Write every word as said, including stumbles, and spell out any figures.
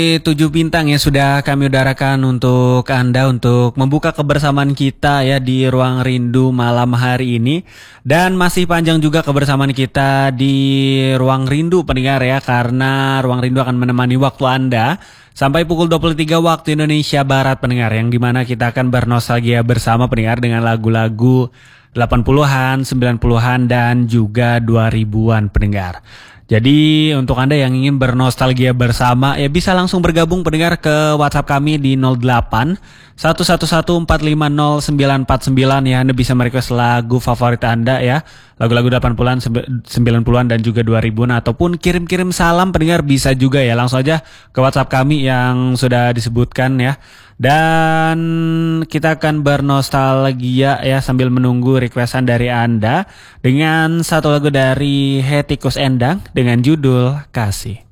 Tujuh bintang yang sudah kami udarakan untuk Anda untuk membuka kebersamaan kita ya di Ruang Rindu malam hari ini. Dan masih panjang juga kebersamaan kita di Ruang Rindu pendengar ya, karena Ruang Rindu akan menemani waktu Anda sampai pukul dua puluh tiga waktu Indonesia Barat pendengar, yang dimana kita akan bernostalgia bersama pendengar dengan lagu-lagu delapan puluhan, sembilan puluhan dan juga dua ribuan pendengar. Jadi untuk Anda yang ingin bernostalgia bersama ya bisa langsung bergabung pendengar ke WhatsApp kami di nol delapan satu satu satu empat lima nol sembilan empat sembilan ya. Anda bisa merequest lagu favorit Anda ya, lagu-lagu delapan puluhan, sembilan puluhan dan juga dua ribuan, ataupun kirim-kirim salam pendengar bisa juga ya. Langsung aja ke WhatsApp kami yang sudah disebutkan ya. Dan kita akan bernostalgia ya sambil menunggu requestan dari Anda dengan satu lagu dari Hetty Koes Endang dengan judul Kasih.